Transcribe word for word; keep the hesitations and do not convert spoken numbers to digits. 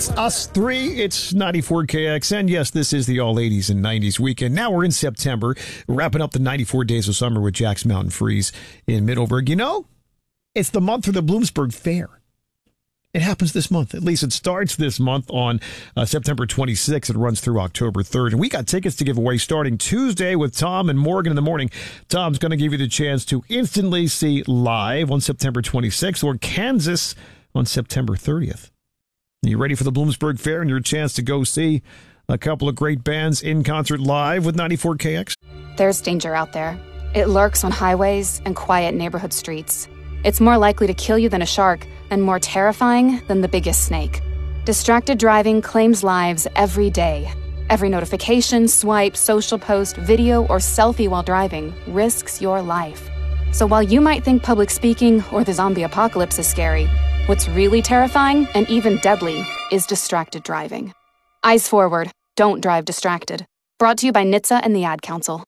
It's us three. It's ninety-four K X. And yes, this is the all eighties and nineties weekend. Now we're in September, wrapping up the ninety-four days of summer with Jack's Mountain Freeze in Middleburg. You know, it's the month for the Bloomsburg Fair. It happens this month. At least it starts this month on uh, September twenty-sixth. It runs through October third. And we got tickets to give away starting Tuesday with Tom and Morgan in the morning. Tom's going to give you the chance to instantly see live on September twenty-sixth or Kansas on September thirtieth. Are you ready for the Bloomsburg Fair and your chance to go see a couple of great bands in concert live with ninety-four K X? There's danger out there. It lurks on highways and quiet neighborhood streets. It's more likely to kill you than a shark and more terrifying than the biggest snake. Distracted driving claims lives every day. Every notification, swipe, social post, video, or selfie while driving risks your life. So while you might think public speaking or the zombie apocalypse is scary, what's really terrifying and even deadly is distracted driving. Eyes forward. Don't drive distracted. Brought to you by N H T S A and the Ad Council.